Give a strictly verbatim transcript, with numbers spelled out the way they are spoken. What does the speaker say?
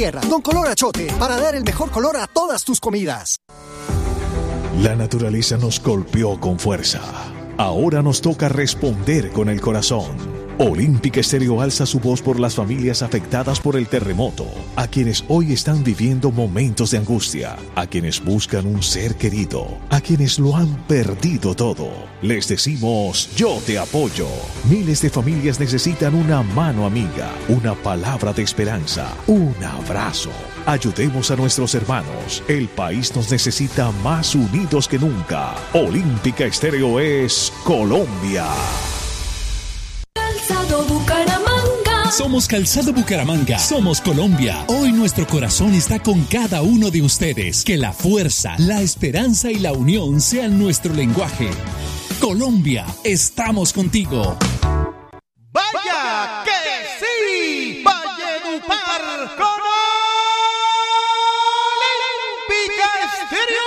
Tierra, Don Color Achote, para dar el mejor color a todas tus comidas. La naturaleza nos golpeó con fuerza. Ahora nos toca responder con el corazón. Olímpica Estéreo alza su voz por las familias afectadas por el terremoto, a quienes hoy están viviendo momentos de angustia, a quienes buscan un ser querido, a quienes lo han perdido todo. Les decimos, yo te apoyo. Miles de familias necesitan una mano amiga, una palabra de esperanza, un abrazo. Ayudemos a nuestros hermanos. El país nos necesita más unidos que nunca. Olímpica Estéreo es Colombia. Calzado Bucaramanga. Somos Calzado Bucaramanga. Somos Colombia. Hoy nuestro corazón está con cada uno de ustedes. Que la fuerza, la esperanza y la unión sean nuestro lenguaje. Colombia, estamos contigo. ¡Vaya que sí! ¡Valledupar con Olímpica Estéreo!